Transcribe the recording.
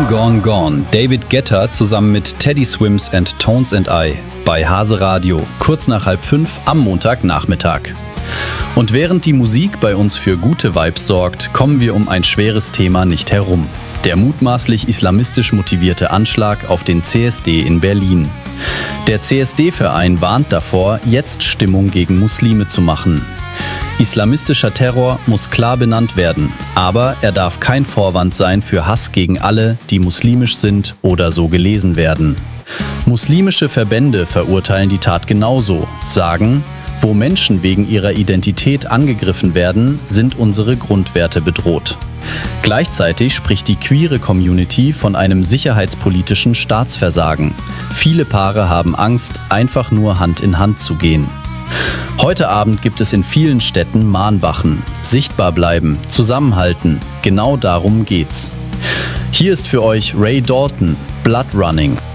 Gone Gone. David Guetta zusammen mit Teddy Swims and Tones and I bei Hase Radio, kurz nach 4:30 am Montagnachmittag. Und während die Musik bei uns für gute Vibes sorgt, kommen wir um ein schweres Thema nicht herum. Der mutmaßlich islamistisch motivierte Anschlag auf den CSD in Berlin. Der CSD-Verein warnt davor, jetzt Stimmung gegen Muslime zu machen. Islamistischer Terror muss klar benannt werden, aber er darf kein Vorwand sein für Hass gegen alle, die muslimisch sind oder so gelesen werden. Muslimische Verbände verurteilen die Tat genauso, sagen: Wo Menschen wegen ihrer Identität angegriffen werden, sind unsere Grundwerte bedroht. Gleichzeitig spricht die queere Community von einem sicherheitspolitischen Staatsversagen. Viele Paare haben Angst, einfach nur Hand in Hand zu gehen. Heute Abend gibt es in vielen Städten Mahnwachen. Sichtbar bleiben, zusammenhalten, genau darum geht's. Hier ist für euch Ray Dalton, Blood Running.